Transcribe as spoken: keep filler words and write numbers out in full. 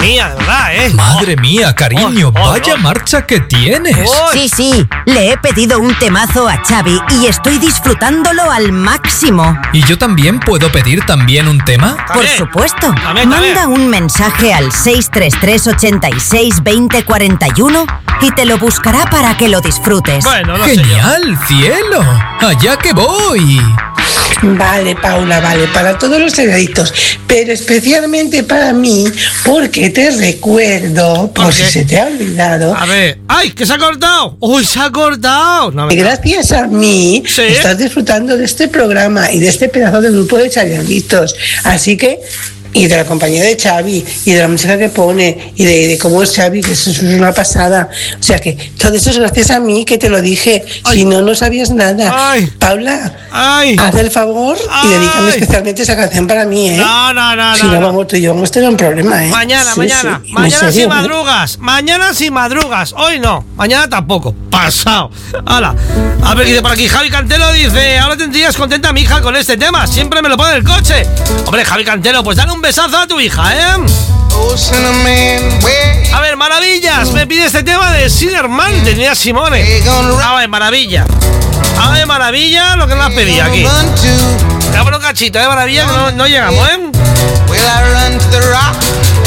mía, de verdad, ¿eh? Madre oh. mía, cariño, oh, oh, vaya oh. marcha que tienes. Oh. Sí, sí, le he pedido un temazo a Xavi y estoy disfrutándolo al máximo. ¿Y yo también puedo pedir también un tema? Por También. supuesto. También, Manda también. un mensaje al seis tres tres, ochenta y seis, veinte cuarenta y uno y te lo buscará para que lo disfrutes. Bueno, no sé yo. ¡Genial, cielo! ¡Allá que voy! Vale, Paula, vale, para todos los heladitos, pero especialmente para mí, porque te recuerdo, por ¿Por si qué? se te ha olvidado, A ver. ¡Ay, que se ha cortado! ¡Uy, se ha cortado! No, que me... gracias a mí Sí. estás disfrutando de este programa y de este pedazo de grupo de chavianditos. Así que, y de la compañía de Xavi, y de la música que pone, y de, de cómo es Xavi, que eso es una pasada. O sea que todo eso es gracias a mí, que te lo dije. Ay. Si no, no sabías nada. Ay. Paula, ¡Ay! haz el favor y Ay. dedícame especialmente esa canción para mí, ¿eh? No, no, no, Si no. no, no. vamos, tú y yo vamos a tener un problema, ¿eh? Mañana, Sí, mañana. sí, en Mañana serio, sí ¿eh? madrugas. Mañana sí madrugas. Hoy no. Mañana tampoco. Pasado. Hala. A ver, dice por aquí. Javi Cantelo dice: ahora tendrías contenta a mi hija con este tema. Siempre me lo pone en el coche. Hombre, Javi Cantelo, pues dale un besazo a tu hija, ¿eh? A ver, Maravillas. Me pide este tema de Silverman de Nina Simone. A ver, Maravilla. A ver, Maravilla, lo que nos has pedido aquí. Cabrón cachito, ¿eh? Maravilla, que no, no llegamos, ¿eh? Will I run to the rock?